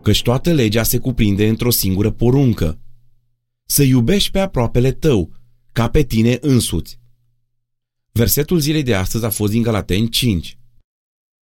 Căci toată legea se cuprinde într-o singură poruncă: să iubești pe aproapele tău, ca pe tine însuți. Versetul zilei de astăzi a fost din Galateni 5.